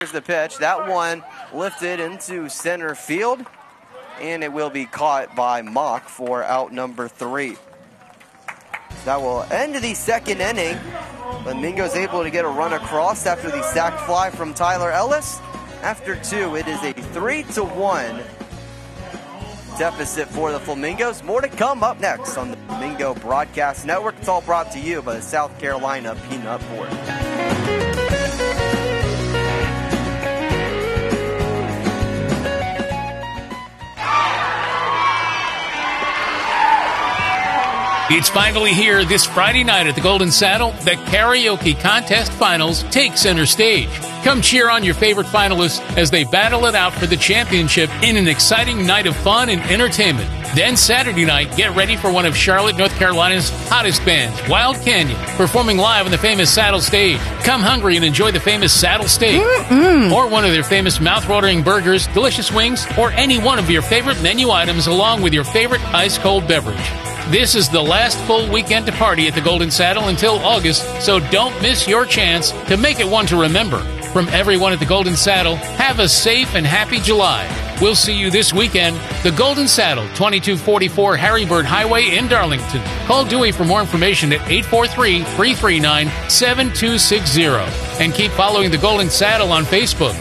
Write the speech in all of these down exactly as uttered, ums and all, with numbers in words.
Here's the pitch. That one lifted into center field, and it will be caught by Mock for out number three. That will end the second inning. Flamingo's able to get a run across after the sac fly from Tyler Ellis. After two, it is a three to one deficit for the Flamingos. More to come up next on the Flamingo Broadcast Network. It's all brought to you by the South Carolina Peanut Board. It's finally here this Friday night at the Golden Saddle. The Karaoke Contest Finals take center stage. Come cheer on your favorite finalists as they battle it out for the championship in an exciting night of fun and entertainment. Then Saturday night, get ready for one of Charlotte, North Carolina's hottest bands, Wild Canyon, performing live on the famous Saddle Stage. Come hungry and enjoy the famous Saddle Steak, Mm-mm. or one of their famous mouth-watering burgers, delicious wings, or any one of your favorite menu items along with your favorite ice-cold beverage. This is the last full weekend to party at the Golden Saddle until August, so don't miss your chance to make it one to remember. From everyone at the Golden Saddle, have a safe and happy July. We'll see you this weekend. The Golden Saddle, twenty-two forty-four Harrybird Highway in Darlington. Call Dewey for more information at eight four three, three three nine, seven two six zero. And keep following the Golden Saddle on Facebook.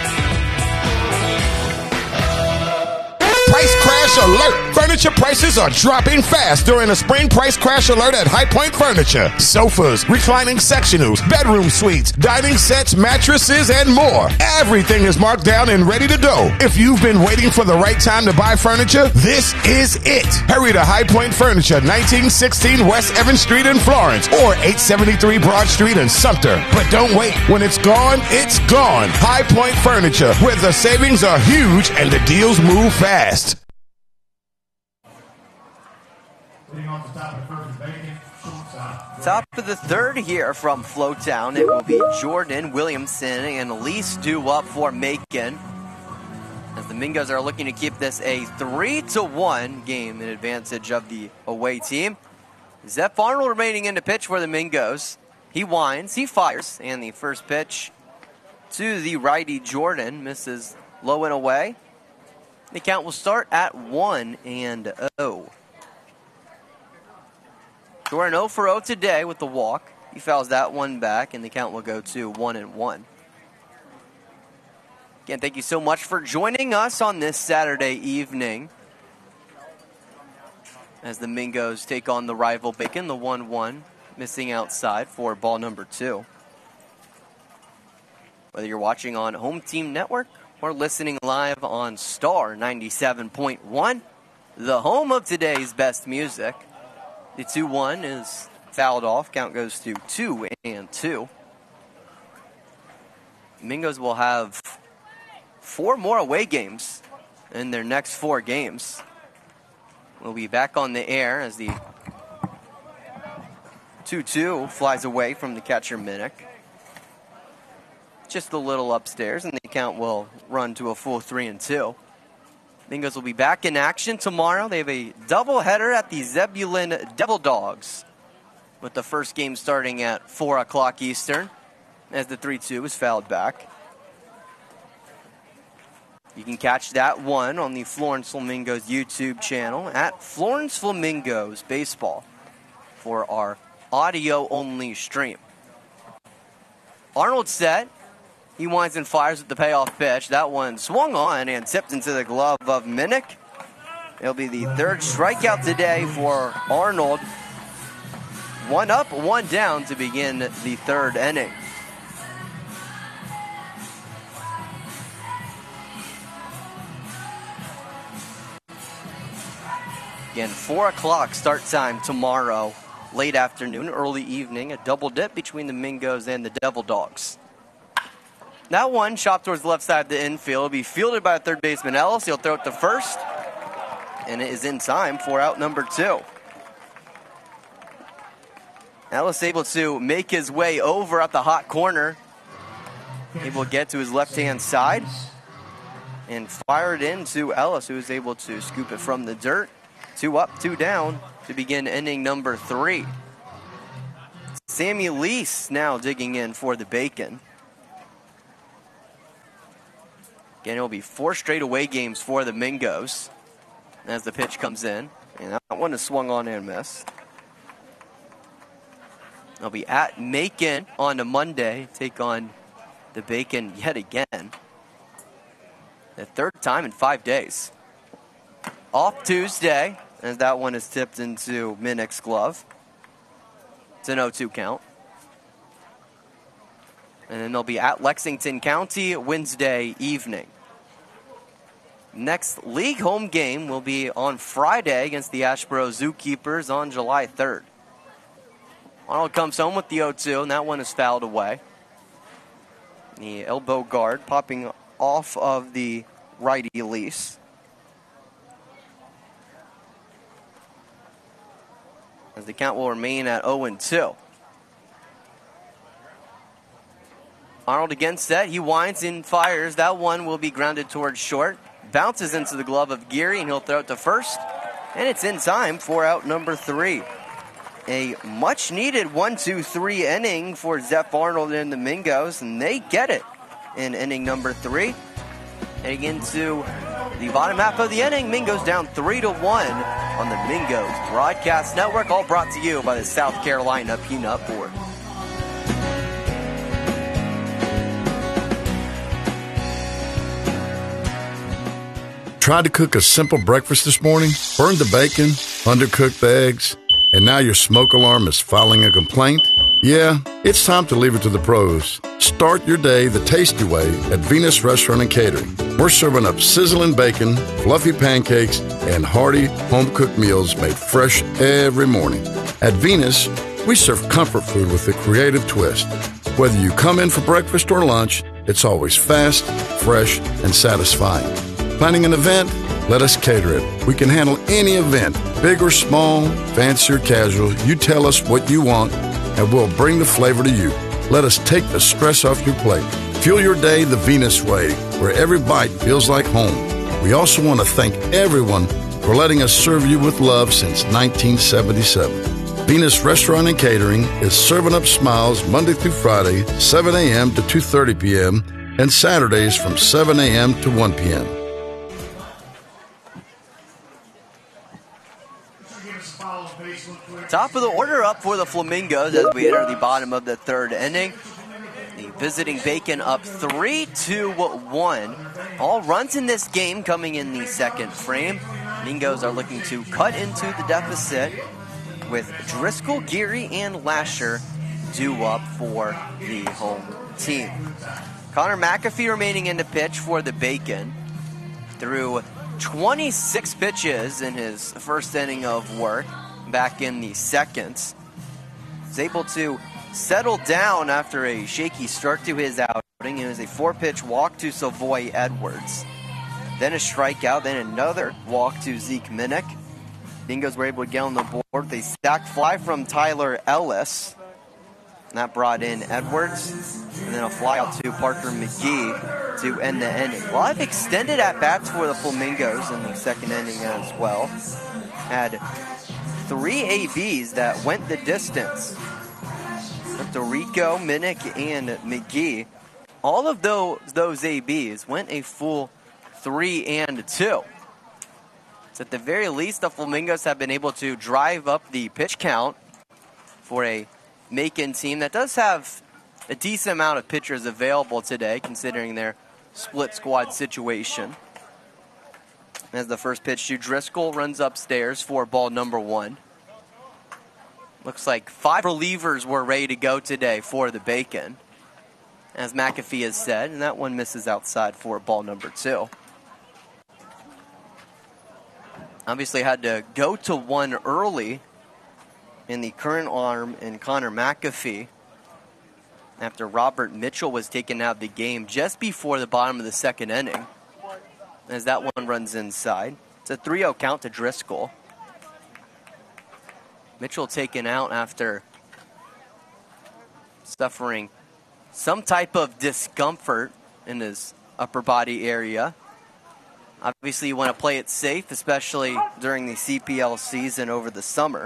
Price crash alert! Furniture prices are dropping fast during a spring price crash alert at High Point Furniture. Sofas, reclining sectionals, bedroom suites, dining sets, mattresses, and more. Everything is marked down and ready to go. If you've been waiting for the right time to buy furniture, this is it. Hurry to High Point Furniture, nineteen sixteen West Evans Street in Florence, or eight seventy-three Broad Street in Sumter. But don't wait. When it's gone, it's gone. High Point Furniture, where the savings are huge and the deals move fast. Top of the third here from Flowtown. It will be Jordan Williamson and Elise due up for Macon, as the Mingos are looking to keep this a three to one game in advantage of the away team. Zeph Arnold remaining in the pitch for the Mingos. He winds, he fires, and the first pitch to the righty Jordan misses low and away. The count will start at one and oh. Jordan oh for oh today with the walk. He fouls that one back, and the count will go to one and one. Again, thank you so much for joining us on this Saturday evening as the Mingos take on the rival Bacon, the one one, missing outside for ball number two. Whether you're watching on Home Team Network or listening live on Star ninety-seven point one, the home of today's best music. The two one is fouled off. Count goes to two and two. Mingos will have four more away games in their next four games. We'll be back on the air as the two two flies away from the catcher, Minnick. Just a little upstairs, and the count will run to a full three and two. Mingos will be back in action tomorrow. They have a doubleheader at the Zebulon Devil Dogs, with the first game starting at four o'clock Eastern, as the three two is fouled back. You can catch that one on the Florence Flamingos YouTube channel at Florence Flamingos Baseball for our audio-only stream. Arnold set. He winds and fires with the payoff pitch. That one swung on and tipped into the glove of Minnick. It'll be the third strikeout today for Arnold. One up, one down to begin the third inning. Again, four o'clock start time tomorrow, late afternoon, early evening, a double dip between the Mingos and the Devil Dogs. That one, chopped towards the left side of the infield, will be fielded by third baseman Ellis. He'll throw it to first, and it is in time for out number two. Ellis able to make his way over at the hot corner. Able to get to his left-hand side and fire it into Ellis, who is able to scoop it from the dirt. Two up, two down to begin inning number three. Sammy Lease now digging in for the Bacon. Again, it will be four straight away games for the Mingos as the pitch comes in. And that one is swung on and missed. They'll be at Macon on a Monday, take on the Bacon yet again. The third time in five days. Off Tuesday, as that one is tipped into Minnick's glove. It's an oh two count. And then they'll be at Lexington County Wednesday evening. Next league home game will be on Friday against the Asheboro Zookeepers on July third. Arnold comes home with the oh two, and that one is fouled away. The elbow guard popping off of the righty Lease. As the count will remain at oh and two. Arnold again set. He winds and fires. That one will be grounded towards short. Bounces into the glove of Geary, and he'll throw it to first. And it's in time for out number three. A much-needed one two three inning for Zeph Arnold and the Mingos, and they get it in inning number three. Heading into the bottom half of the inning, Mingos down three to one on the Mingos Broadcast Network, all brought to you by the South Carolina Peanut Board. Tried to cook a simple breakfast this morning, burned the bacon, undercooked the eggs, and now your smoke alarm is filing a complaint? Yeah, it's time to leave it to the pros. Start your day the tasty way at Venus Restaurant and Catering. We're serving up sizzling bacon, fluffy pancakes, and hearty home-cooked meals made fresh every morning. At Venus, we serve comfort food with a creative twist. Whether you come in for breakfast or lunch, it's always fast, fresh, and satisfying. Planning an event? Let us cater it. We can handle any event, big or small, fancy or casual. You tell us what you want, and we'll bring the flavor to you. Let us take the stress off your plate. Fuel your day the Venus way, where every bite feels like home. We also want to thank everyone for letting us serve you with love since nineteen seventy-seven. Venus Restaurant and Catering is serving up smiles Monday through Friday, seven a.m. to two thirty p.m., and Saturdays from seven a.m. to one p.m. Top of the order up for the Flamingos as we enter the bottom of the third inning. The visiting Bacon up three to one. All runs in this game coming in the second frame. Mingos are looking to cut into the deficit with Driscoll, Geary, and Lasher due up for the home team. Connor McAfee remaining in the pitch for the Bacon. Through twenty-six pitches in his first inning of work. Back in the second. Was able to settle down after a shaky start to his outing. It was a four-pitch walk to Savoy Edwards. Then a strikeout, then another walk to Zeke Minnick. Mingos were able to get on the board. They stacked fly from Tyler Ellis. And that brought in Edwards. And then a fly out to Parker McGee to end the inning. A lot of extended at-bats for the Flamingos in the second inning as well. Had three A Bs that went the distance. Rico, Minnick, and McGee. All of those, those A Bs went a full three and two. So at the very least, the Flamingos have been able to drive up the pitch count for a Macon team that does have a decent amount of pitchers available today, considering their split squad situation. As the first pitch to Driscoll runs upstairs for ball number one. Looks like five relievers were ready to go today for the Bacon, as McAfee has said, and that one misses outside for ball number two. Obviously had to go to one early in the current arm in Connor McAfee after Robert Mitchell was taken out of the game just before the bottom of the second inning. As that one runs inside. It's a three oh count to Driscoll. Mitchell taken out after suffering some type of discomfort in his upper body area. Obviously, you want to play it safe, especially during the C P L season over the summer.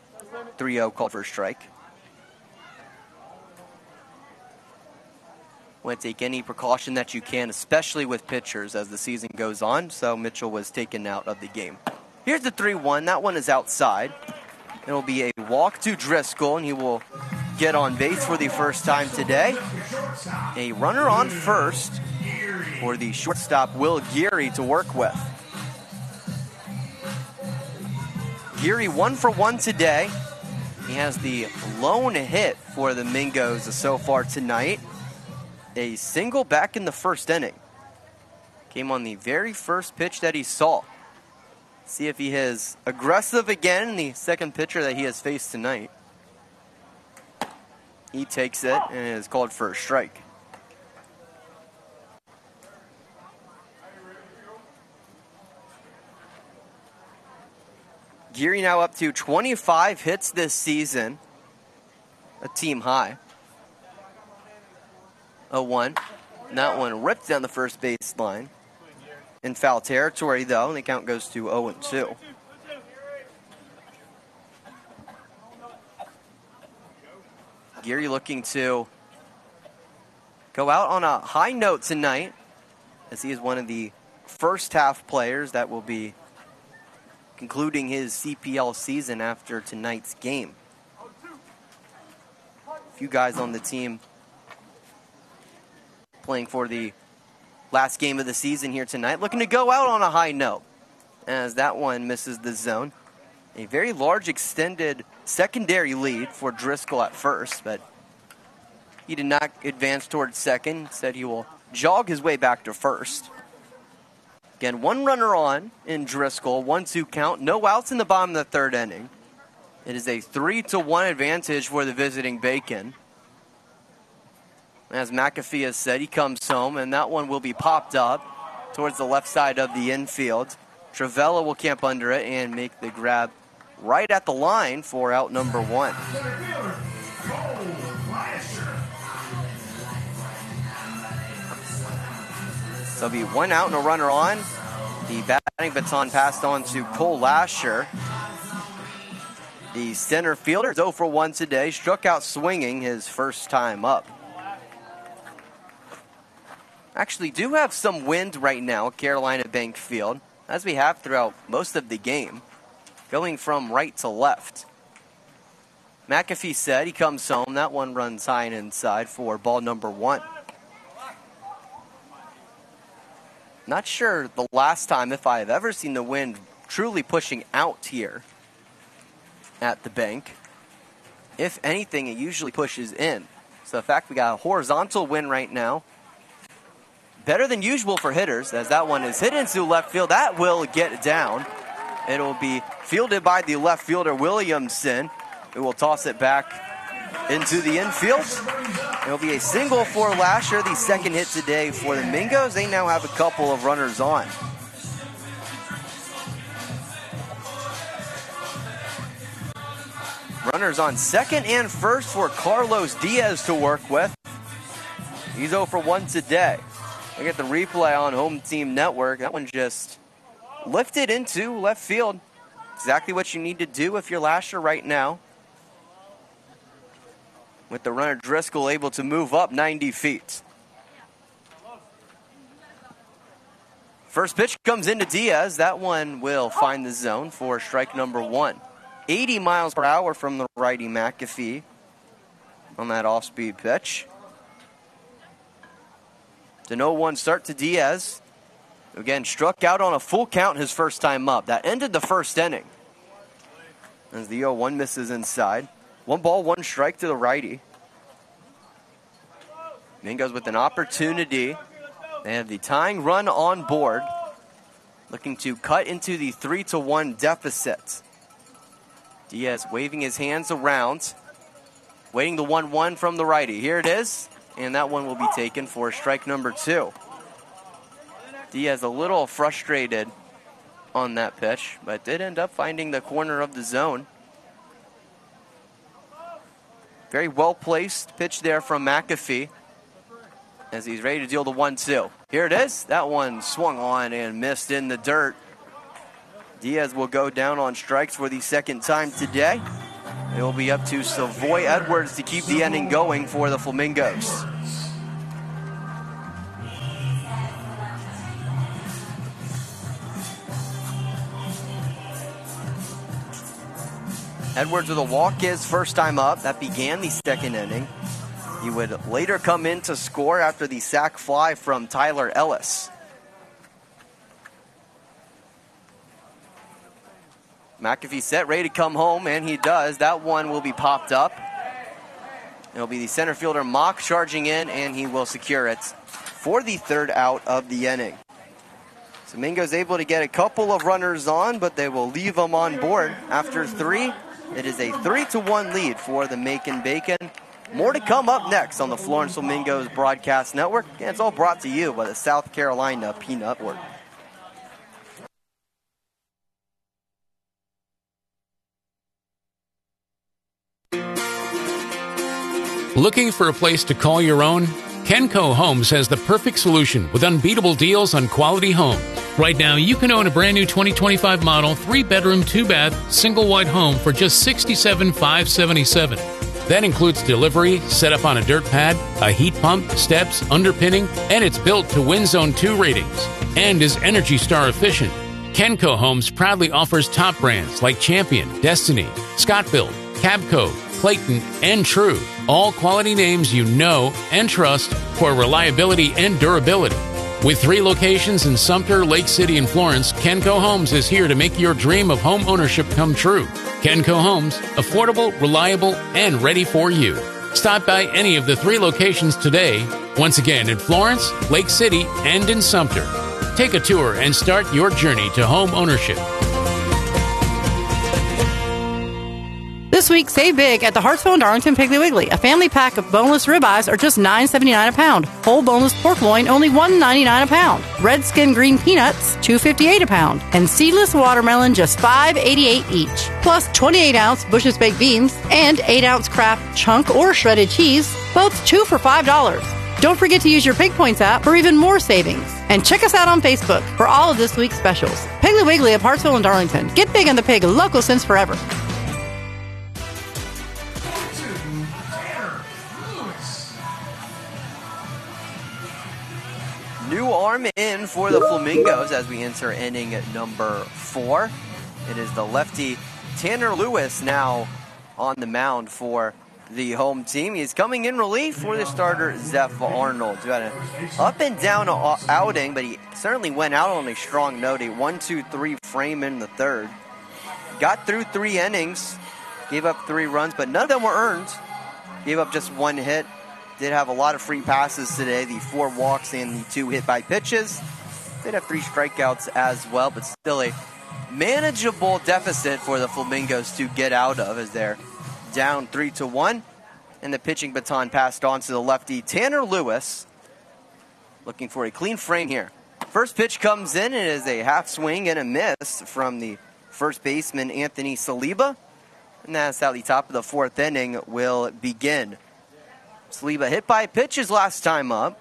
three oh call for a strike. Want to take any precaution that you can, especially with pitchers as the season goes on. So Mitchell was taken out of the game. Here's the three one. That one is outside. It'll be a walk to Driscoll, and he will get on base for the first time today. A runner on first for the shortstop, Will Geary, to work with. Geary one for one today. He has the lone hit for the Mingos so far tonight. A single back in the first inning. Came on the very first pitch that he saw. See if he is aggressive again, the second pitcher that he has faced tonight. He takes it and is called for a strike. Geary now up to twenty-five hits this season. A team high. oh one. And that one ripped down the first baseline. In foul territory, though, and the count goes to oh and two. Geary looking to go out on a high note tonight, as he is one of the first half players that will be concluding his C P L season after tonight's game. A few guys on the team playing for the last game of the season here tonight, looking to go out on a high note, as that one misses the zone. A very large extended secondary lead for Driscoll at first, but he did not advance towards second. Said he will jog his way back to first. Again, one runner on in Driscoll, one two count, no outs in the bottom of the third inning. It is a three to one advantage for the visiting Bacon. As McAfee has said, he comes home, and that one will be popped up towards the left side of the infield. Travella will camp under it and make the grab right at the line for out number one. So it'll be one out and a runner on. The batting baton passed on to Cole Lasher. The center fielder is oh for one today. Struck out swinging his first time up. Actually do have some wind right now at Carolina Bank Field, as we have throughout most of the game, going from right to left. McAfee said he comes home. That one runs high and inside for ball number one. Not sure the last time, if I have ever seen the wind truly pushing out here at the bank. If anything, it usually pushes in. So the fact we got a horizontal wind right now, better than usual for hitters, as that one is hit into left field. That will get down. It will be fielded by the left fielder, Williamson, who will toss it back into the infield. It will be a single for Lasher, the second hit today for the Mingos. They now have a couple of runners on. Runners on second and first for Carlos Diaz to work with. He's oh for one today. Look at the replay on Home Team Network. That one just lifted into left field. Exactly what you need to do if you're Lasher right now. With the runner Driscoll able to move up ninety feet. First pitch comes into Diaz. That one will find the zone for strike number one. eighty miles per hour from the righty McAfee on that off-speed pitch. It's an oh one start to Diaz. Again, struck out on a full count his first time up. That ended the first inning. As the oh one misses inside. One ball, one strike to the righty. Mingos with an opportunity. They have the tying run on board. Looking to cut into the three to one deficit. Diaz waving his hands around. Waiting the one one from the righty. Here it is. And that one will be taken for strike number two. Diaz a little frustrated on that pitch, but did end up finding the corner of the zone. Very well placed pitch there from McAfee as he's ready to deal the one two. Here it is. That one swung on and missed in the dirt. Diaz will go down on strikes for the second time today. It will be up to Savoy Edwards to keep the inning going for the Flamingos. Edwards with a walk his first time up. That began the second inning. He would later come in to score after the sac fly from Tyler Ellis. McAfee set, ready to come home, and he does. That one will be popped up. It'll be the center fielder Mock charging in, and he will secure it for the third out of the inning. So Mingo's able to get a couple of runners on, but they will leave them on board after three. It is a three to one lead for the Macon Bacon. More to come up next on the Florence Flamingos Broadcast Network. And it's all brought to you by the South Carolina Peanut Network. Looking for a place to call your own? Kenco Homes has the perfect solution with unbeatable deals on quality homes. Right now, you can own a brand new twenty twenty-five model, three bedroom, two bath, single wide home for just sixty-seven thousand five hundred seventy-seven dollars. That includes delivery, setup on a dirt pad, a heat pump, steps, underpinning, and it's built to Wind Zone two ratings and is Energy Star efficient. Kenco Homes proudly offers top brands like Champion, Destiny, Scott-Built, Cabco, Clayton, and True. All quality names you know and trust for reliability and durability. With three locations in Sumter, Lake City, and Florence, Kenco Homes is here to make your dream of home ownership come true. Kenco Homes, affordable, reliable, and ready for you. Stop by any of the three locations today, once again in Florence, Lake City, and in Sumter. Take a tour and start your journey to home ownership. This week, save big at the Hartsville and Darlington Piggly Wiggly. A family pack of boneless ribeyes are just nine seventy-nine a pound. Whole boneless pork loin, only one ninety-nine a pound. Red skin green peanuts, two fifty-eight a pound. And seedless watermelon, just five eighty-eight each. Plus twenty-eight ounce Bush's baked beans and eight ounce Kraft chunk or shredded cheese, both two for five dollars. Don't forget to use your Pig Points app for even more savings. And check us out on Facebook for all of this week's specials. Piggly Wiggly of Hartsville and Darlington. Get big on the pig, local since forever. New arm in for the Flamingos as we enter inning number four. It is the lefty Tanner Lewis now on the mound for the home team. He's coming in relief for the starter Zeph Arnold. He's got an up and down outing, but he certainly went out on a strong note. A one two three frame in the third. Got through three innings, gave up three runs, but none of them were earned. Gave up just one hit. Did have a lot of free passes today, the four walks and the two hit by pitches. Did have three strikeouts as well, but still a manageable deficit for the Flamingos to get out of as they're down three to one. And the pitching baton passed on to the lefty Tanner Lewis, looking for a clean frame here. First pitch comes in, and it is a half swing and a miss from the first baseman Anthony Saliba. And that's how the top of the fourth inning will begin. Saliba hit by pitches last time up.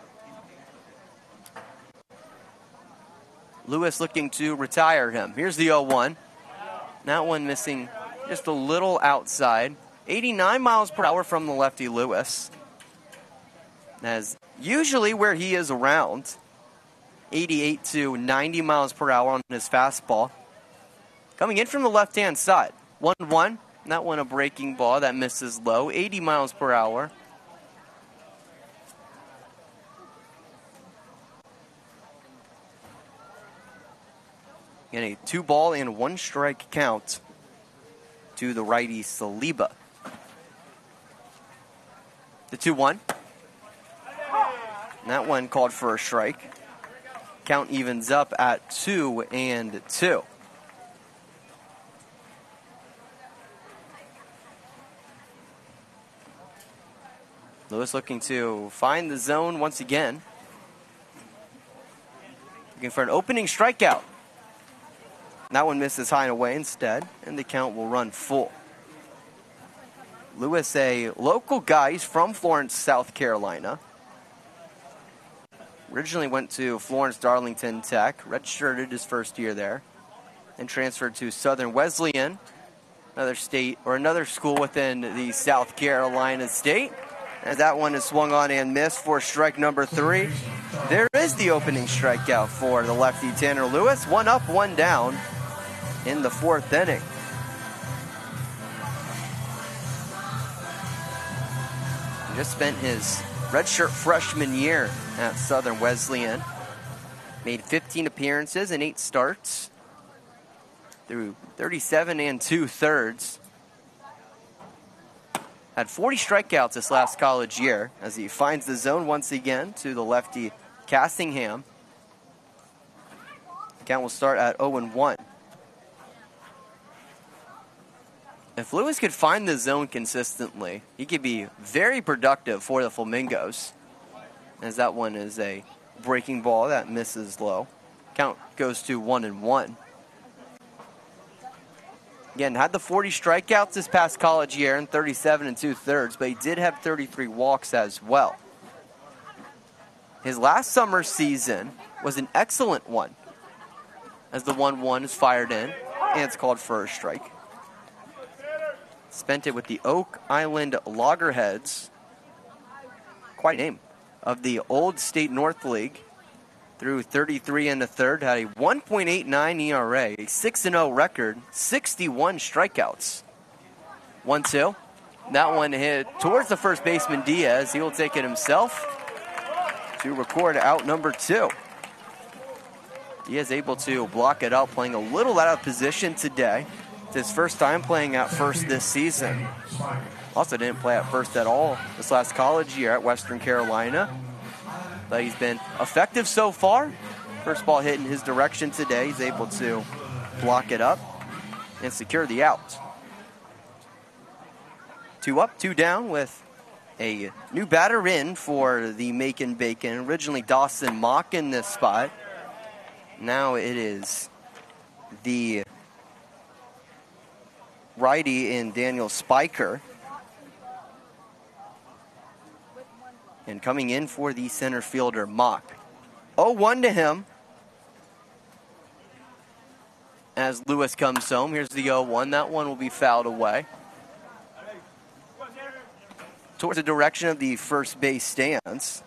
Lewis looking to retire him. Here's the oh one. That one missing just a little outside. eighty-nine miles per hour from the lefty Lewis. That's usually where he is around. eighty-eight to ninety miles per hour on his fastball. Coming in from the left-hand side. one one. That one a breaking ball that misses low. eighty miles per hour. And a two ball and one strike count to the righty Saliba. The two one. That one called for a strike. Count evens up at two and two. Lewis looking to find the zone once again. Looking for an opening strikeout. That one misses high and away instead, and the count will run full. Lewis, a local guy, he's from Florence, South Carolina. Originally went to Florence Darlington Tech, redshirted his first year there, and transferred to Southern Wesleyan, another state or another school within the South Carolina state. As that one is swung on and missed for strike number three. There is the opening strikeout for the lefty Tanner Lewis. One up, one down in the fourth inning. just spent his redshirt freshman year at Southern Wesleyan. Made fifteen appearances and eight starts through thirty-seven and two-thirds. Had forty strikeouts this last college year as he finds the zone once again to the lefty Cassingham. Count will start at oh and one. If Lewis could find the zone consistently, he could be very productive for the Flamingos, as that one is a breaking ball that misses low. Count goes to one and one. Again, had the forty strikeouts this past college year and thirty-seven and two-thirds, but he did have thirty-three walks as well. His last summer season was an excellent one, as the one one is fired in, and it's called for a strike. Spent it with the Oak Island Loggerheads, quite a name, of the Old State North League. Through thirty-three and a third, had a one point eight nine E R A, a six and oh record, sixty-one strikeouts. one two. That one hit towards the first baseman Diaz. He will take it himself to record out number two. Diaz able to block it out, playing a little out of position today. It's his first time playing at first this season. Also didn't play at first at all this last college year at Western Carolina. But he's been effective so far. First ball hit in his direction today. He's able to block it up and secure the out. Two up, two down with a new batter in for the Macon Bacon. Originally Dawson Mock in this spot. Now it is the righty in Daniel Spiker. And coming in for the center fielder, Mock. oh one to him. As Lewis comes home, here's the oh one. That one will be fouled away. Towards the direction of the first base stands.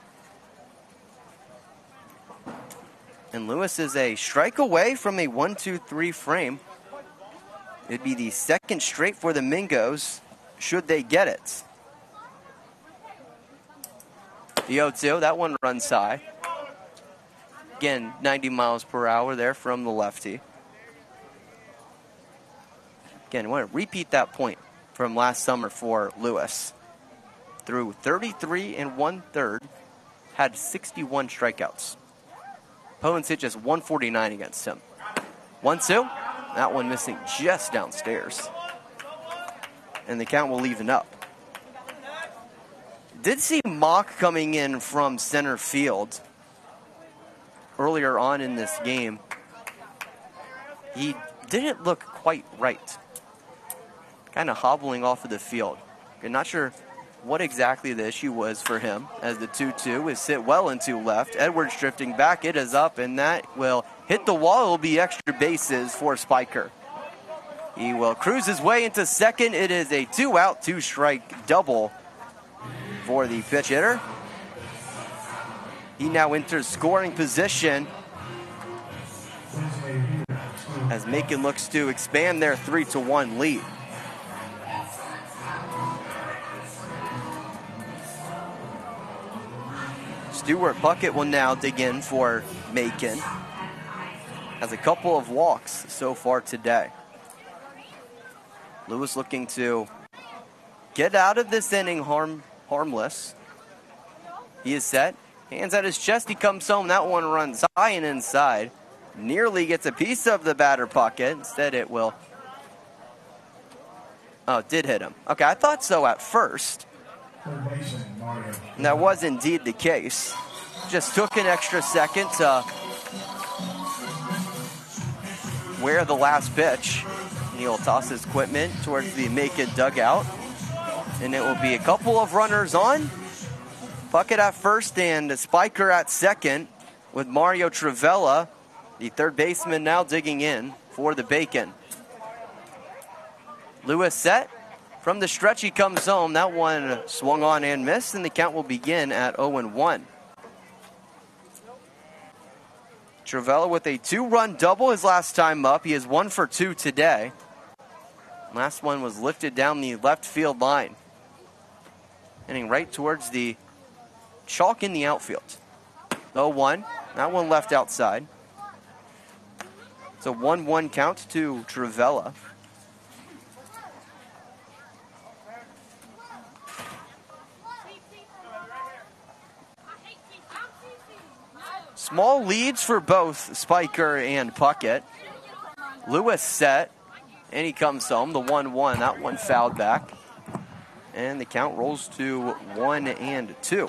And Lewis is a strike away from a one two three frame. It'd be the second straight for the Mingos, should they get it. The oh two, that one runs high. Again, ninety miles per hour there from the lefty. Again, I want to repeat that point from last summer for Lewis. Through thirty-three and one-third, had sixty-one strikeouts. Opponents hit just one forty-nine against him. one two, that one missing just downstairs. And the count will even up. Did see Mock coming in from center field earlier on in this game. He didn't look quite right. Kind of hobbling off of the field. I'm not sure what exactly the issue was for him, as the two two is hit well into left. Edwards drifting back. It is up, and that will hit the wall. It will be extra bases for Spiker. He will cruise his way into second. It is a two-out, two-strike double for the pitch hitter. He now enters scoring position as Macon looks to expand their three to one lead. Stuart Puckett will now dig in for Macon. Has a couple of walks so far today. Lewis looking to get out of this inning harm harmless. He is set. Hands at his chest. He comes home. That one runs high and inside. Nearly gets a piece of the batter pocket. Instead it will... Oh, it did hit him. Okay, I thought so at first. And that was indeed the case. Just took an extra second to wear the last pitch. And he'll toss his equipment towards the Macon dugout. And it will be a couple of runners on. Puckett at first and Spiker at second, with Mario Travella, the third baseman, now digging in for the Bacon. Lewis set. From the stretch he comes home. That one swung on and missed, and the count will begin at oh and one. Travella with a two-run double his last time up. He is one for two today. Last one was lifted down the left field line. heading right towards the chalk in the outfield. oh one. That one left outside. It's a one one count to Travella. Small leads for both Spiker and Puckett. Lewis set, and he comes home. The one one, that one fouled back. And the count rolls to one and two.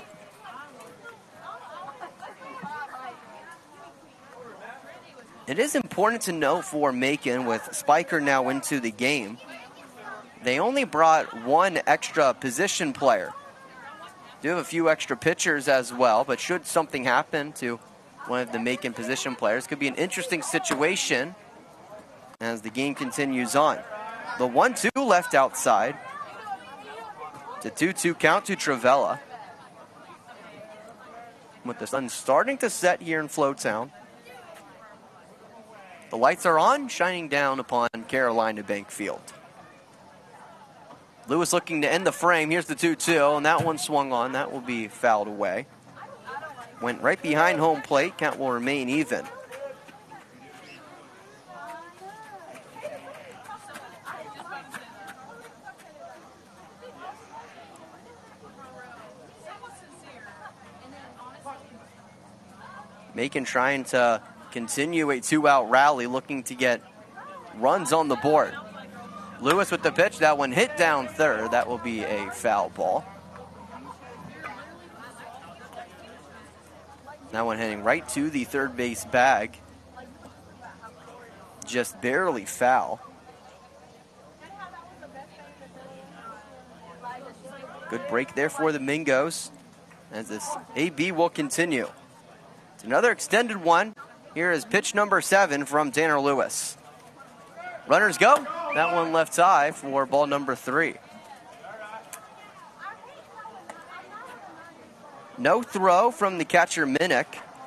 It is important to note for Macon, with Spiker now into the game, they only brought one extra position player. Do have a few extra pitchers as well, but should something happen to one of the Macon position players, could be an interesting situation as the game continues on. The one two left outside. It's a two two count to Travella. With the sun starting to set here in Flowtown. The lights are on, shining down upon Carolina Bank Field. Lewis looking to end the frame. Here's the two two, and that one swung on. That will be fouled away. Went right behind home plate. Count will remain even. Macon trying to continue a two-out rally, looking to get runs on the board. Lewis with the pitch. That one hit down third. That will be a foul ball. That one heading right to the third base bag. Just barely foul. Good break there for the Mingos as this A B will continue. It's another extended one. Here is pitch number seven from Tanner Lewis. Runners go. That one left high for ball number three. No throw from the catcher, Minnick.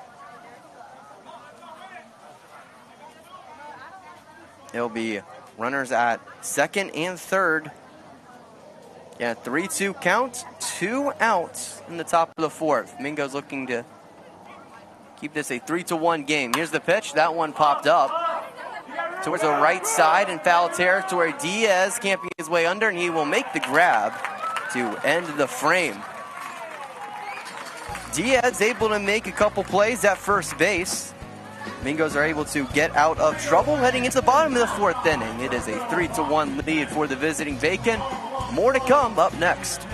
It'll be runners at second and third. Yeah, three two count, two outs in the top of the fourth. Mingo's looking to keep this a three to one game. Here's the pitch. That one popped up towards the right side in foul territory. Diaz camping his way under, and he will make the grab to end the frame. Diaz able to make a couple plays at first base. Mingos are able to get out of trouble heading into the bottom of the fourth inning. It is a three to one lead for the visiting Bacon. More to come up next.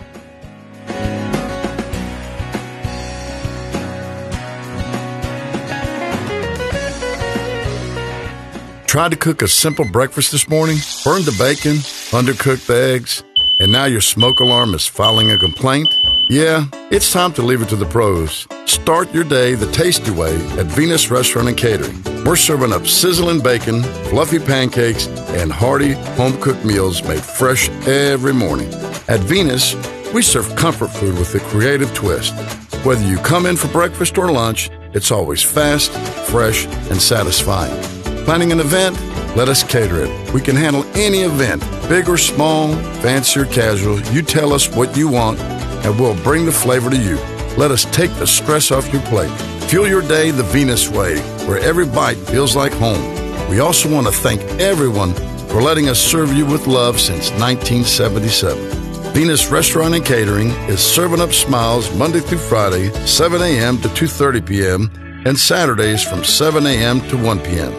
Tried to cook a simple breakfast this morning? Burned the bacon, undercooked the eggs, and now your smoke alarm is filing a complaint? Yeah, it's time to leave it to the pros. Start your day the tasty way at Venus Restaurant and Catering. We're serving up sizzling bacon, fluffy pancakes, and hearty home-cooked meals made fresh every morning. At Venus, we serve comfort food with a creative twist. Whether you come in for breakfast or lunch, it's always fast, fresh, and satisfying. Planning an event? Let us cater it. We can handle any event, big or small, fancy or casual. You tell us what you want, and we'll bring the flavor to you. Let us take the stress off your plate. Fuel your day the Venus way, where every bite feels like home. We also want to thank everyone for letting us serve you with love since nineteen seventy-seven. Venus Restaurant and Catering is serving up smiles Monday through Friday, seven a.m. to two thirty p.m., and Saturdays from seven a.m. to one p.m.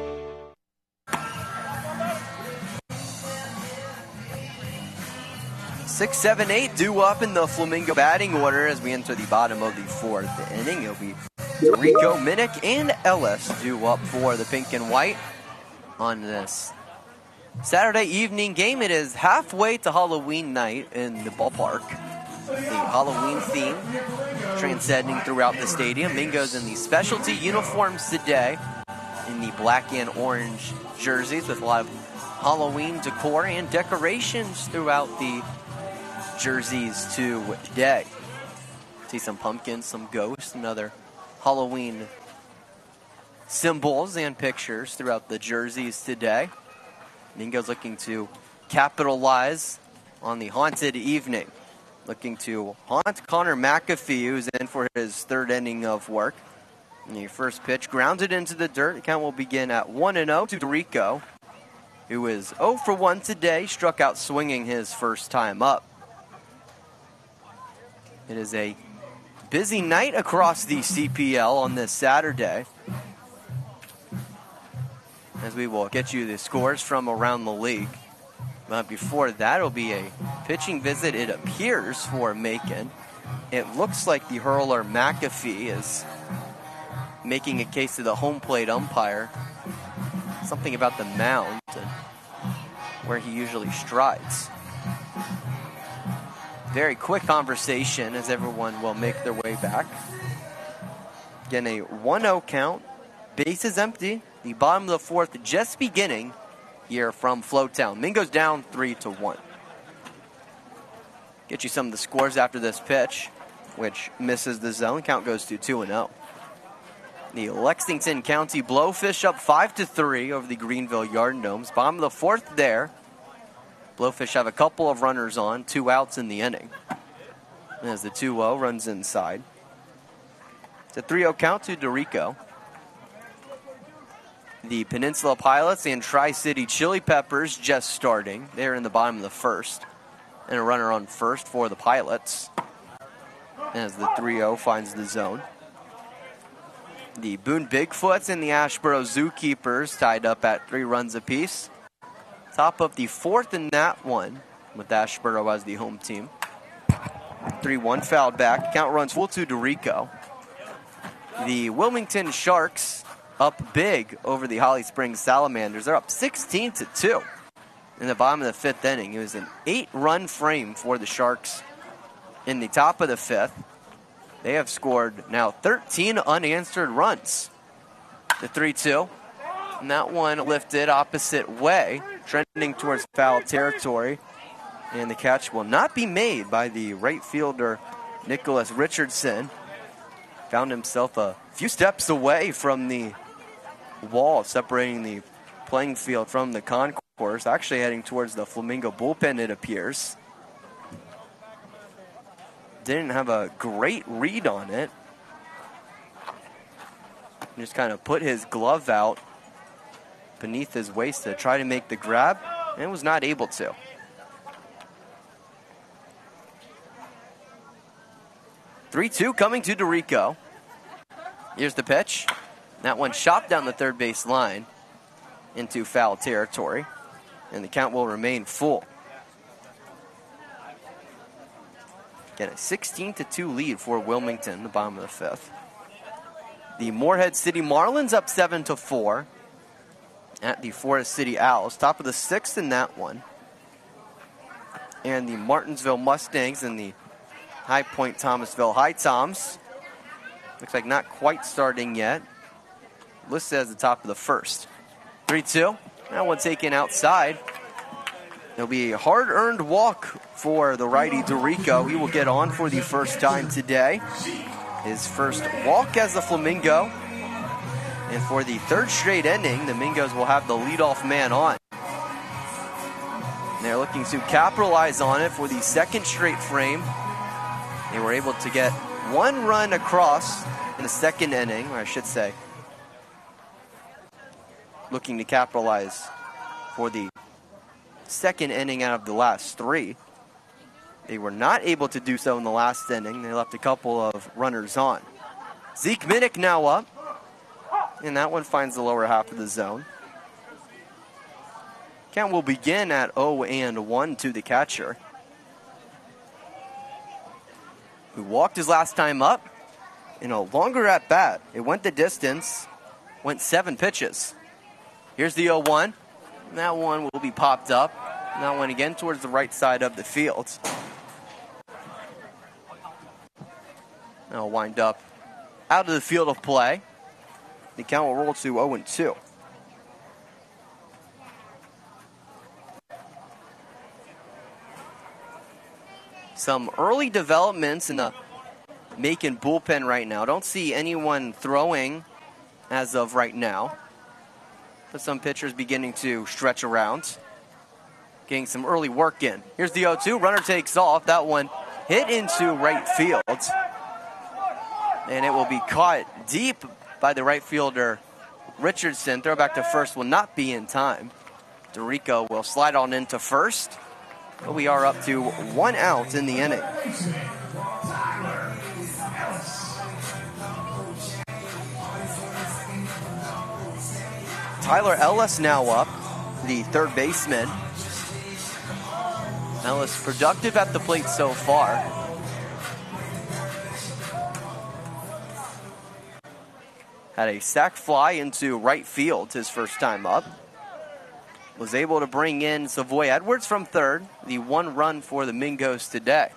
Six, seven, eight due up in the Flamingo batting order as we enter the bottom of the fourth inning. It'll be Rico, Minnick, and Ellis due up for the pink and white on this Saturday evening game. It is halfway to Halloween night in the ballpark. The Halloween theme transcending throughout the stadium. Mingos in the specialty uniforms today in the black and orange jerseys with a lot of Halloween decor and decorations throughout the jerseys today. See some pumpkins, some ghosts, and other Halloween symbols and pictures throughout the jerseys today. Mingo's looking to capitalize on the haunted evening. looking to haunt Connor McAfee, who's in for his third inning of work. And the first pitch grounded into the dirt. The count will begin at one and oh to Dorico, who is oh for one today, struck out swinging his first time up. It is a busy night across the C P L on this Saturday, as we will get you the scores from around the league. But before that, it'll be a pitching visit, it appears, for Macon. It looks like the hurler McAfee is making a case to the home plate umpire. Something about the mound and where he usually strides. Very quick conversation as everyone will make their way back. Again, a one oh count. Bases empty. The bottom of the fourth just beginning here from Flowtown. Mingo's down three to one. Get you some of the scores after this pitch, which misses the zone. Count goes to two and oh. The Lexington County Blowfish up five to three over the Greenville Yard Gnomes. Bottom of the fourth there. Blowfish have a couple of runners on, two outs in the inning. As the two oh runs inside. It's a three oh count to Dorico. The Peninsula Pilots and Tri-City Chili Peppers just starting. They're in the bottom of the first. And a runner on first for the Pilots, as the three oh finds the zone. The Boone Bigfoots and the Ashboro Zookeepers tied up at three runs apiece. Top of the fourth in that one, with Ashboro as the home team. three one fouled back. Count runs full to Dorico. The Wilmington Sharks up big over the Holly Springs Salamanders. They're up sixteen to two in the bottom of the fifth inning. It was an eight-run frame for the Sharks in the top of the fifth. They have scored now thirteen unanswered runs. The three two. And that one lifted opposite way, trending towards foul territory. And the catch will not be made by the right fielder, Nicholas Richardson. Found himself a few steps away from the wall separating the playing field from the concourse, actually heading towards the Flamingo bullpen, it appears. Didn't have a great read on it. Just kind of put his glove out beneath his waist to try to make the grab, and was not able to. three two coming to Dorico. Here's the pitch. That one shot down the third base line into foul territory, and the count will remain full. Again, a sixteen to two lead for Wilmington, the bottom of the fifth. The Morehead City Marlins up seven to four at the Forest City Owls. Top of the sixth in that one. And the Martinsville Mustangs and the High Point Thomasville High Toms. Looks like not quite starting yet. Listed as the top of the first. three two. That one taken outside. It'll be a hard-earned walk for the righty Dorico. He will get on for the first time today. His first walk as a Flamingo. And for the third straight inning, the Mingos will have the leadoff man on. And they're looking to capitalize on it for the second straight frame. They were able to get one run across in the second inning, or I should say, looking to capitalize for the second inning out of the last three. They were not able to do so in the last inning. They left a couple of runners on. Zeke Minnick now up, and that one finds the lower half of the zone. Count will begin at oh and one to the catcher, who walked his last time up in a longer at bat. It went the distance, went seven pitches. Here's the oh one. That one will be popped up. That one again towards the right side of the field. That'll wind up out of the field of play. The count will roll to oh and two. Some early developments in the Macon bullpen right now. Don't see anyone throwing as of right now. But some pitchers beginning to stretch around. Getting some early work in. Here's the oh two. Runner takes off. That one hit into right field. And it will be caught deep by the right fielder, Richardson. Throwback to first will not be in time. DeRico will slide on into first. But we are up to one out in the inning. Tyler Ellis now up, the third baseman. Ellis productive at the plate so far. Had a sac fly into right field his first time up. Was able to bring in Savoy Edwards from third, the one run for the Mingos today.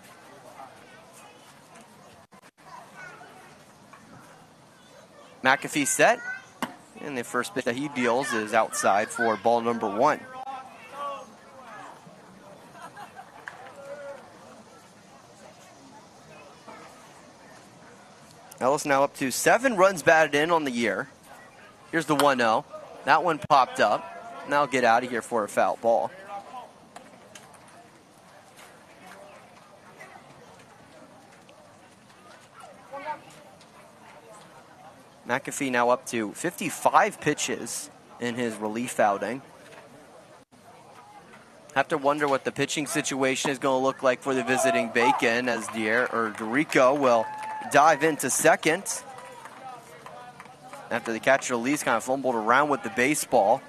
McAfee set, and the first pitch that he deals is outside for ball number one. Ellis now up to seven runs batted in on the year. Here's the one oh. That one popped up. Now get out of here for a foul ball. McAfee now up to fifty-five pitches in his relief outing. Have to wonder what the pitching situation is going to look like for the visiting Bacon, as Dier or DeRico will dive into second after the catcher Lee's kind of fumbled around with the baseball.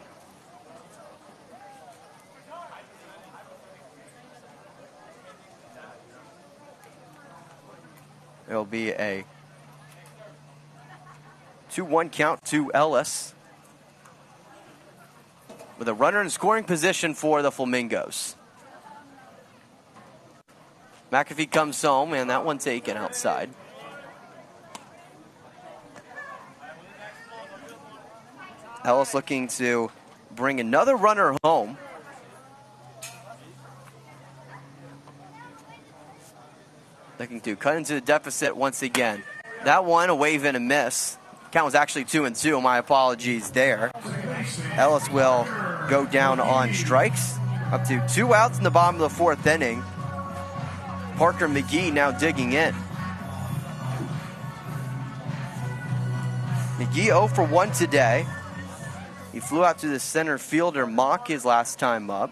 It'll be a two one count to Ellis, with a runner in scoring position for the Flamingos. McAfee comes home, and that one taken outside. Ellis looking to bring another runner home. Looking to cut into the deficit once again. That one, a wave and a miss. Count was actually two and two. My apologies there. Ellis will go down on strikes. Up to two outs in the bottom of the fourth inning. Parker McGee now digging in. McGee oh for one today. He flew out to the center fielder Mock his last time up.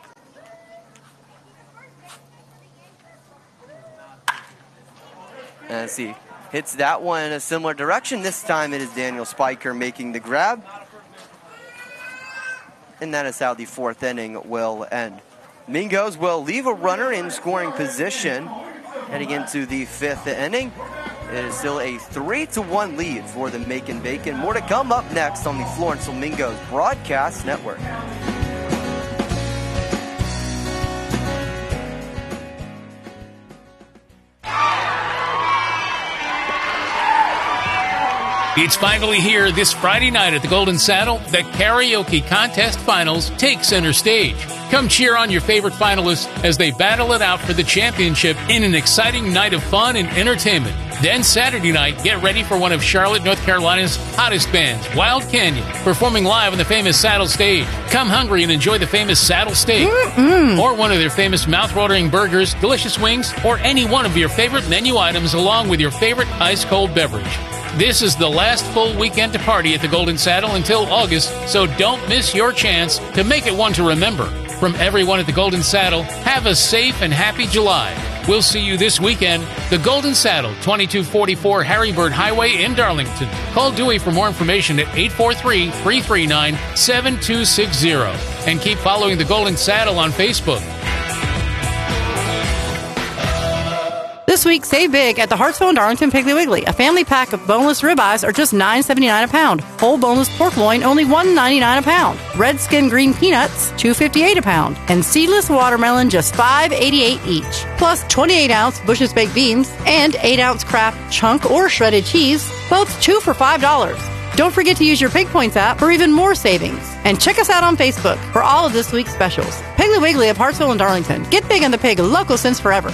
As he hits that one in a similar direction, this time it is Daniel Spiker making the grab. And that is how the fourth inning will end. Mingos will leave a runner in scoring position heading into the fifth inning. It is still a three to one lead for the Macon Bacon. More to come up next on the Florence Flamingos Broadcast Network. It's finally here this Friday night at the Golden Saddle. The Karaoke Contest Finals take center stage. Come cheer on your favorite finalists as they battle it out for the championship in an exciting night of fun and entertainment. Then Saturday night, get ready for one of Charlotte, North Carolina's hottest bands, Wild Canyon, performing live on the famous Saddle Stage. Come hungry and enjoy the famous Saddle Steak, Mm-mm. or one of their famous mouth-watering burgers, delicious wings, or any one of your favorite menu items along with your favorite ice-cold beverage. This is the last full weekend to party at the Golden Saddle until August, so don't miss your chance to make it one to remember. From everyone at the Golden Saddle, have a safe and happy July. We'll see you this weekend. The Golden Saddle, twenty-two forty-four Harrybird Highway in Darlington. Call Dewey for more information at eight four three, three three nine, seven two six zero. And keep following the Golden Saddle on Facebook. This week, save big at the Hartsville and Darlington Piggly Wiggly. A family pack of boneless ribeyes are just nine seventy-nine a pound. Whole boneless pork loin, only one ninety-nine a pound. Red skin green peanuts, two fifty-eight a pound. And seedless watermelon, just five eighty-eight each. Plus twenty-eight ounce Bush's baked beans and eight ounce Kraft chunk or shredded cheese, both two for five dollars. Don't forget to use your Pig Points app for even more savings. And check us out on Facebook for all of this week's specials. Piggly Wiggly of Hartsville and Darlington. Get big on the pig, local since forever.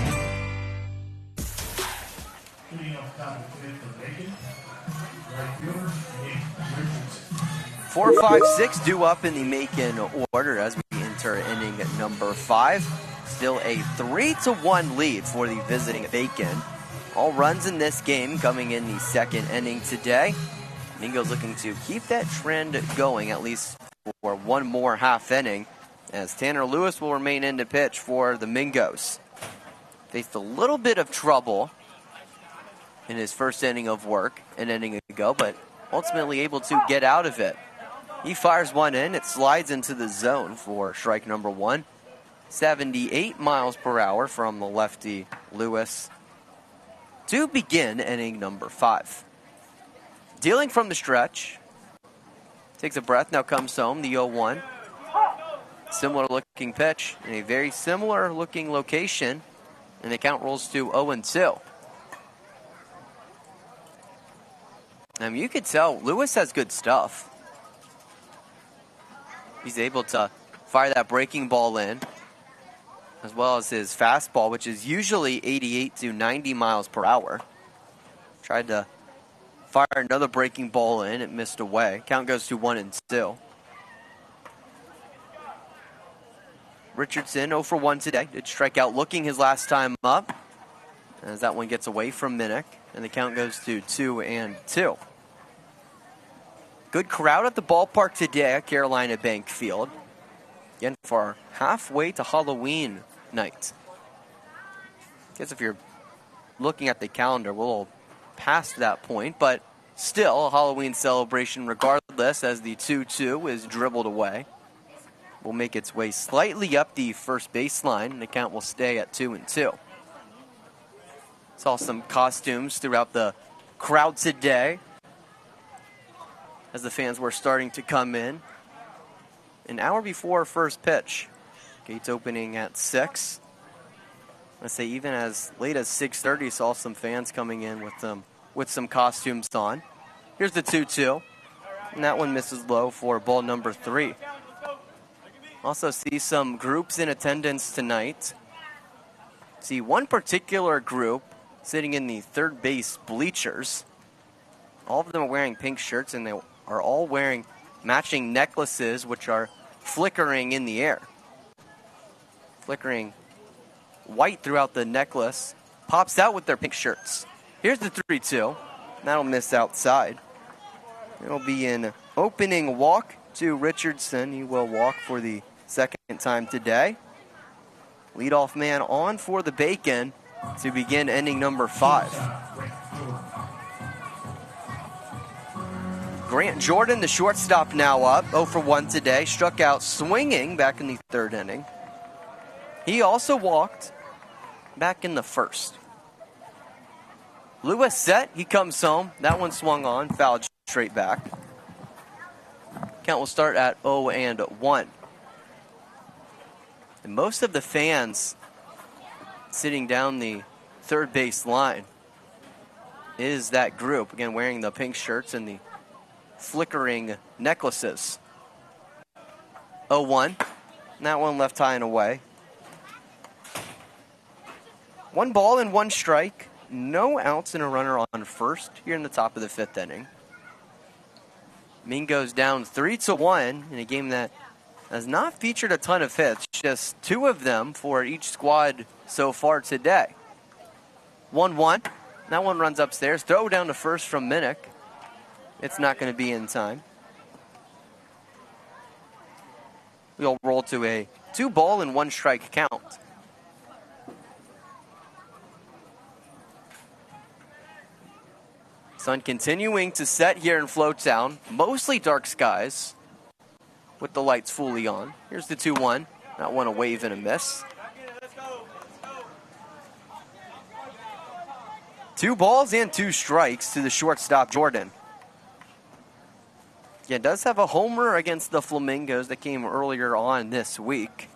Four, five, six due up in the Macon order as we enter inning number five. still a three to one lead for the visiting Bacon. All runs in this game coming in the second inning today. Mingo's looking to keep that trend going at least for one more half inning, as Tanner Lewis will remain in to pitch for the Mingos. Faced a little bit of trouble in his first inning of work an inning ago, but ultimately able to get out of it. He fires one in. It slides into the zone for strike number one. seventy-eight miles per hour from the lefty Lewis to begin inning number five. Dealing from the stretch. Takes a breath, now comes home, the oh one. Similar looking pitch in a very similar looking location, and the count rolls to oh and two. I mean, you could tell Lewis has good stuff. He's able to fire that breaking ball in, as well as his fastball, which is usually eighty-eight to ninety miles per hour. Tried to fire another breaking ball in. It missed away. Count goes to one and two. Richardson oh for one today. Did strike out looking his last time up, as that one gets away from Minnick, and the count goes to two and two. Good crowd at the ballpark today at Carolina Bank Field. Again, for halfway to Halloween night. I guess if you're looking at the calendar, we're a little past that point, but still a Halloween celebration regardless, as the two two is dribbled away. Will make its way slightly up the first baseline, and the count will stay at two and two. Saw some costumes throughout the crowd today as the fans were starting to come in. An hour before first pitch. Gates opening at six. Let's say even as late as six thirty, saw some fans coming in with them with some costumes on. Here's the two two. And that one misses low for ball number three. Also see some groups in attendance tonight. See one particular group sitting in the third base bleachers. All of them are wearing pink shirts, and they are all wearing matching necklaces, which are flickering in the air. Flickering white throughout the necklace. Pops out with their pink shirts. Here's the three two. That'll miss outside. It'll be an opening walk to Richardson. He will walk for the second time today. Leadoff man on for the Bacon to begin inning number five. Grant Jordan, the shortstop, now up. oh for one today. Struck out swinging back in the third inning. He also walked back in the first. Lewis set. He comes home. That one swung on. Fouled straight back. Count will start at oh and one. And most of the fans sitting down the third base line is that group. Again, wearing the pink shirts and the flickering necklaces. oh one. And that one left high and away. One ball and one strike. No outs and a runner on first here in the top of the fifth inning. Mingo's down three to one in a game that has not featured a ton of hits. Just two of them for each squad so far today. one one. That one runs upstairs. Throw down to first from Minnick. It's not going to be in time. We'll roll to a two ball and one strike count. Sun continuing to set here in Floattown. Mostly dark skies with the lights fully on. Here's the two one. That one a wave and a miss. Two balls and two strikes to the shortstop, Jordan. Yeah, does have a homer against the Flamingos that came earlier on this week.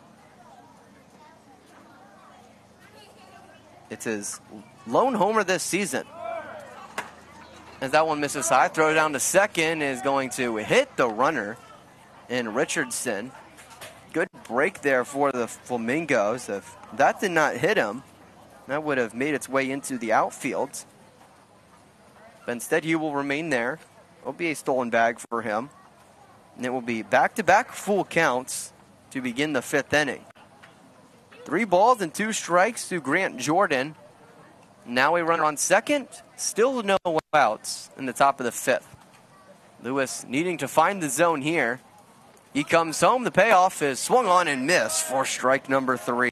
It's his lone homer this season. As that one misses high, throw down to second is going to hit the runner in Richardson. Good break there for the Flamingos. If that did not hit him, that would have made its way into the outfield. But instead, he will remain there. It will be a stolen bag for him. And it will be back-to-back full counts to begin the fifth inning. Three balls and two strikes to Grant Jordan. Now a runner on second. Still no outs in the top of the fifth. Lewis needing to find the zone here. He comes home. The payoff is swung on and missed for strike number three.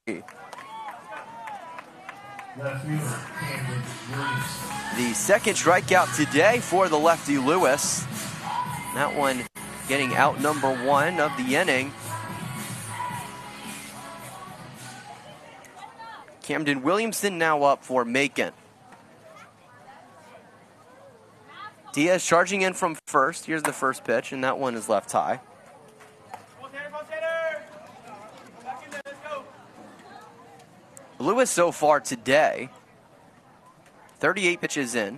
The second strikeout today for the lefty Lewis. That one getting out number one of the inning. Camden Williamson now up for Macon. Diaz charging in from first. Here's the first pitch, and that one is left high. Lewis so far today, thirty-eight pitches in,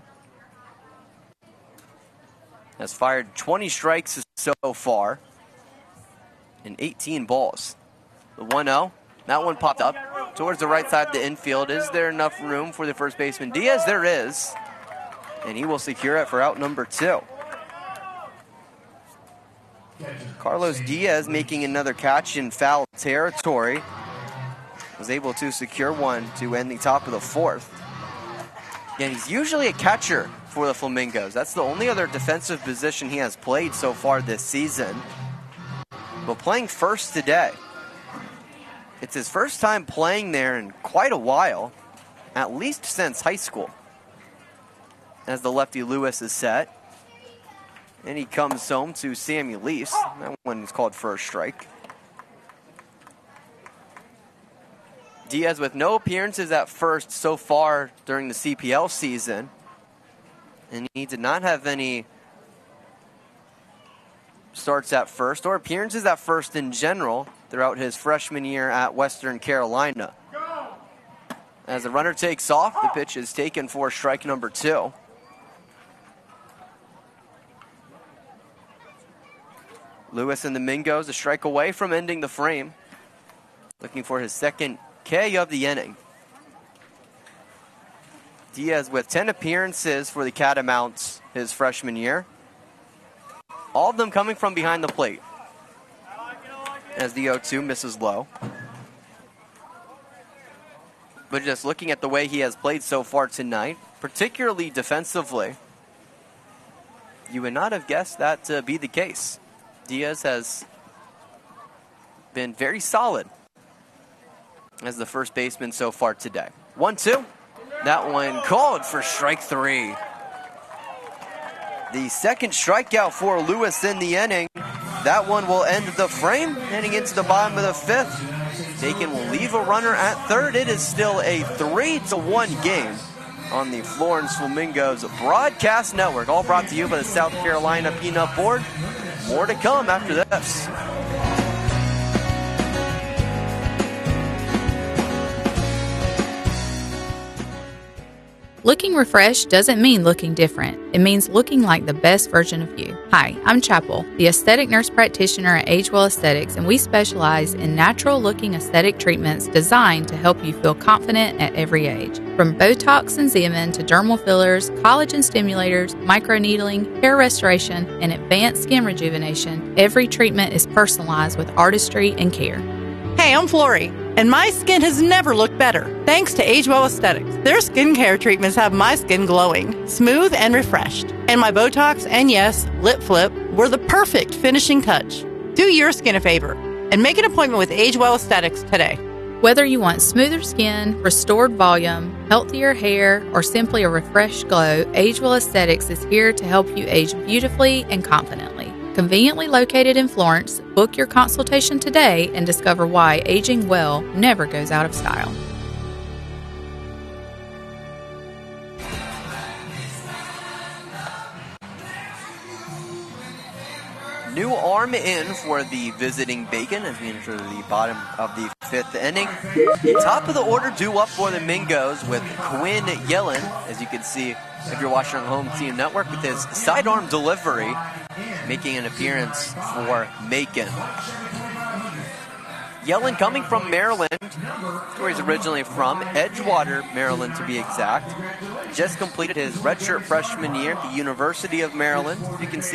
has fired twenty strikes so far in eighteen balls. The one oh, that one popped up towards the right side of the infield. Is there enough room for the first baseman Diaz? There is, and he will secure it for out number two. Carlos Diaz making another catch in foul territory. Was able to secure one to end the top of the fourth. And he's usually a catcher for the Flamingos. That's the only other defensive position he has played so far this season. But playing first today. It's his first time playing there in quite a while, at least since high school. As the lefty Lewis is set. And he comes home to Sammy Lease. That one is called for a strike. Diaz with no appearances at first so far during the C P L season. And he did not have any starts at first or appearances at first in general throughout his freshman year at Western Carolina. As the runner takes off, the pitch is taken for strike number two. Lewis and the Mingos a strike away from ending the frame. Looking for his second K of the inning. Diaz with ten appearances for the Catamounts his freshman year. All of them coming from behind the plate. As the oh two misses low. But just looking at the way he has played so far tonight, particularly defensively, you would not have guessed that to be the case. Diaz has been very solid as the first baseman so far today. one two. That one called for strike three. The second strikeout for Lewis in the inning. That one will end the frame. Heading into the bottom of the fifth. Macon will leave a runner at third. It is still a three to one game on the Florence Flamingos Broadcast Network. All brought to you by the South Carolina Peanut Board. More to come after this. Looking refreshed doesn't mean looking different. It means looking like the best version of you. Hi, I'm Chapel, the aesthetic nurse practitioner at Agewell Aesthetics, and we specialize in natural-looking aesthetic treatments designed to help you feel confident at every age. From Botox and Xeomin to dermal fillers, collagen stimulators, microneedling, hair restoration, and advanced skin rejuvenation, every treatment is personalized with artistry and care. Hey, I'm Flory, and my skin has never looked better, thanks to Agewell Aesthetics. Their skincare treatments have my skin glowing, smooth, and refreshed. And my Botox and, yes, lip flip were the perfect finishing touch. Do your skin a favor and make an appointment with Agewell Aesthetics today. Whether you want smoother skin, restored volume, healthier hair, or simply a refreshed glow, Agewell Aesthetics is here to help you age beautifully and confidently. Conveniently located in Florence, book your consultation today and discover why aging well never goes out of style. New arm in for the visiting Bacon as we enter the bottom of the fifth inning. The top of the order due up for the Mingos with Quinn Yellen, as you can see if you're watching on Home Team Network, with his sidearm delivery, making an appearance for Macon. Yellen coming from Maryland, where he's originally from, Edgewater, Maryland to be exact. Just completed his redshirt freshman year at the University of Maryland. You can see